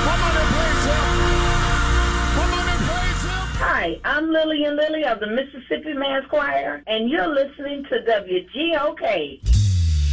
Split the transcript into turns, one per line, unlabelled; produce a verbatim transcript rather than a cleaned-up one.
Hi, I'm Lillian Lilly of the Mississippi Mass Choir, and you're listening to W G O K.